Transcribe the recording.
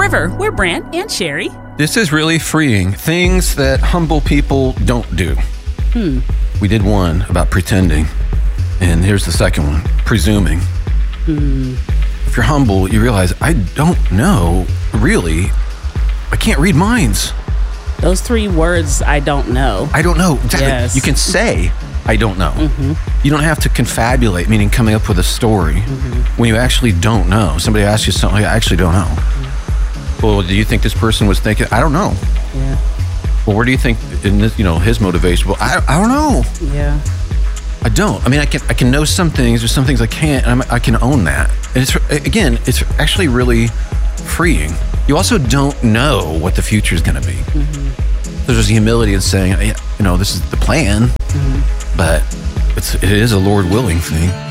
Trevor, we're Brant and Sherry. This is really freeing. Things that humble people don't do. We did one about pretending, and here's the second one, presuming. If you're humble, you realize, I don't know, really. I can't read minds. Those 3 words, I don't know. I don't know. Exactly. Yes. You can say, I don't know. You don't have to confabulate, meaning coming up with a story when you actually don't know. Somebody asks you something, I actually don't know. Well, do you think this person was thinking? I don't know. Yeah. Well, where do you think in this, his motivation? Well, I don't know. Yeah. I don't. I mean, I can know some things. There's some things I can't. And I can own that. And it's actually really freeing. You also don't know what the future is going to be. There's humility in saying, this is the plan, but it is a Lord willing thing.